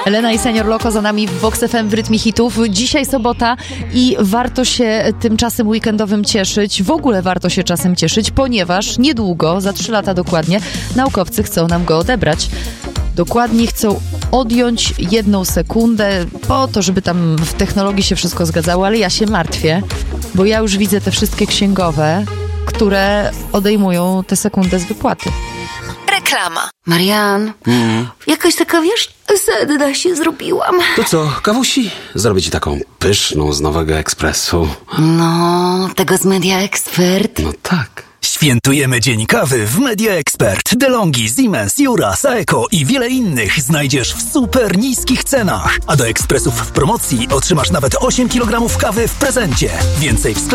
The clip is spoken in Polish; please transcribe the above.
Elena i Senior Loco za nami w Vox FM w rytmie hitów. Dzisiaj sobota i warto się tym czasem weekendowym cieszyć. W ogóle warto się czasem cieszyć, ponieważ niedługo, za 3 lata dokładnie, naukowcy chcą nam go odebrać. Dokładnie chcą odjąć 1 sekundę po to, żeby tam w technologii się wszystko zgadzało, ale ja się martwię, bo ja już widzę te wszystkie księgowe, które odejmują tę sekundę z wypłaty. Reklama. Marian, jakaś taka, wiesz, sedna się zrobiłam. To co, kawusi? Zrobię ci taką pyszną z Nowego Ekspresu. No, tego z Media Expert. No tak. Świętujemy Dzień Kawy w Media Expert. DeLonghi, Siemens, Jura, Saeco i wiele innych znajdziesz w super niskich cenach. A do ekspresów w promocji otrzymasz nawet 8 kg kawy w prezencie. Więcej w sklepie.